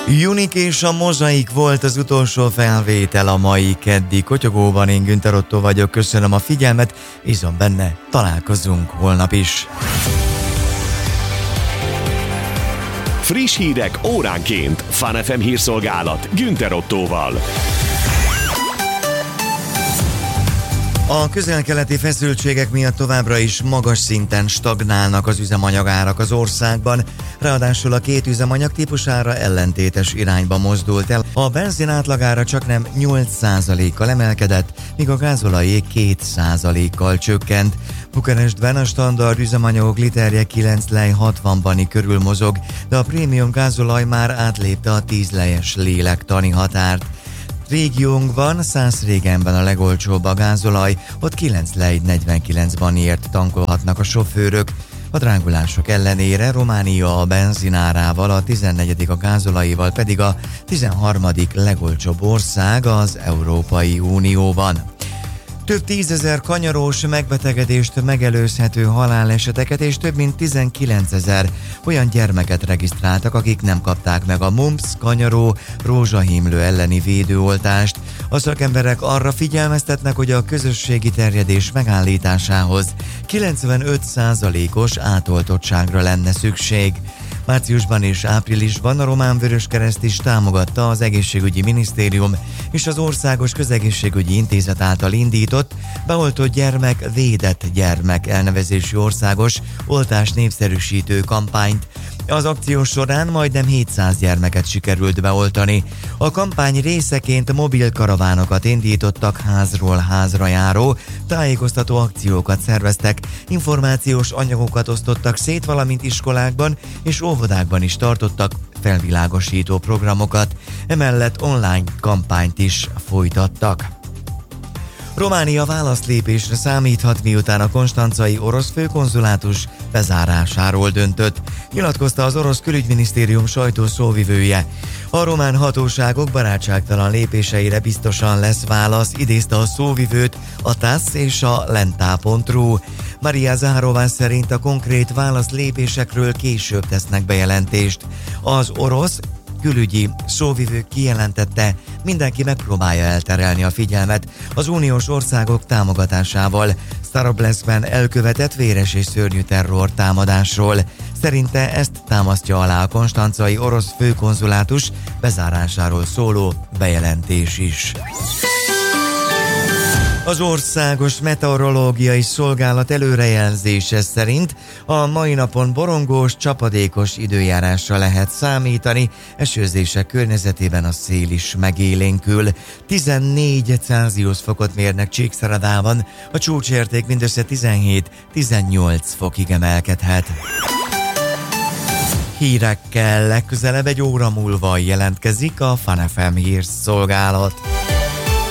Unik és a Mozaik volt az utolsó felvétel a mai keddi kotyogóban. Én Günther Otto vagyok, köszönöm a figyelmet, bízom benne, találkozunk holnap is. Friss hírek óránként. Fun FM hírszolgálat Günther Ottóval. A közel-keleti feszültségek miatt továbbra is magas szinten stagnálnak az üzemanyagárak az országban, ráadásul a két üzemanyag típusára ellentétes irányba mozdult el. A benzin átlagára csaknem 8%-kal emelkedett, míg a gázolajé 2%-kal csökkent. Bukarestben a standard üzemanyagok literje 9 lej 60-bani körül mozog, de a prémium gázolaj már átlépte a 10 lejes lélektani határt. Régiónkban Szászrégenben a legolcsóbb a gázolaj, ott 9 lej 49 baniért tankolhatnak a sofőrök. A drágulások ellenére Románia a benzinárával, a 14. a gázolajéval pedig a 13. legolcsóbb ország az Európai Unióban. Több 10 000 kanyarós megbetegedést megelőzhető haláleseteket és több mint 19 000 olyan gyermeket regisztráltak, akik nem kapták meg a mumps, kanyaró, rózsahímlő elleni védőoltást. A szakemberek arra figyelmeztetnek, hogy a közösségi terjedés megállításához 95%-os átoltottságra lenne szükség. Márciusban és áprilisban a Román Vöröskereszt is támogatta az Egészségügyi Minisztérium és az Országos Közegészségügyi Intézet által indított Beoltott gyermek, védett gyermek elnevezésű országos oltás népszerűsítő kampányt. Az akció során majdnem 700 gyermeket sikerült beoltani. A kampány részeként mobil karavánokat indítottak, házról házra járó tájékoztató akciókat szerveztek, információs anyagokat osztottak szét, valamint iskolákban és óvodákban is tartottak felvilágosító programokat, emellett online kampányt is folytattak. Románia válaszlépésre számíthat, miután a konstancai orosz főkonzulátus bezárásáról döntött, nyilatkozta az orosz külügyminisztérium sajtószóvivője. A román hatóságok barátságtalan lépéseire biztosan lesz válasz, idézte a szóvivőt a TASZ és a Lenta.ru. Maria Zaharová szerint a konkrét válaszlépésekről később tesznek bejelentést. Az orosz külügyi szóvivő kijelentette, mindenki megpróbálja elterelni a figyelmet az uniós országok támogatásával Starobleszkben elkövetett véres és szörnyű terror támadásról. Szerinte ezt támasztja alá a konstancai orosz főkonzulátus bezárásáról szóló bejelentés is. Az Országos Meteorológiai Szolgálat előrejelzése szerint a mai napon borongós, csapadékos időjárásra lehet számítani, esőzések környezetében a szél is megélénkül. 14 Celsius fokot mérnek Csíkszeredában, a csúcsérték mindössze 17-18 fokig emelkedhet. Hírekkel legközelebb egy óra múlva jelentkezik a Fun FM hírszolgálat.